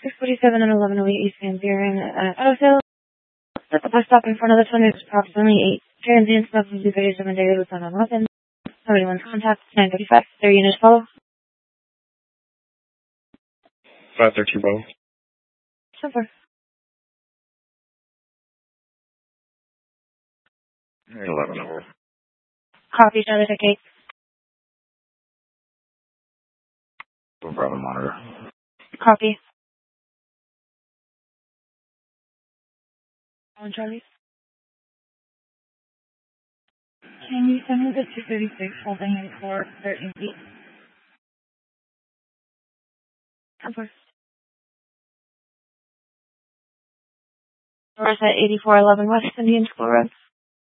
647 and 1108 East Van Buren. Also, at the bus stop in front of the twin is approximately 8 transients smoking blue 37 daily with on weapon. Somebody wants contact, 935. Their units follow. 532 Bravo. So far. 11 over. Copy, Charlie Kate. Bravo monitor. Copy. On Charlie. Can you send me the 236 holding in for 13 feet? Of course. We're at 8411 West Indian School Road.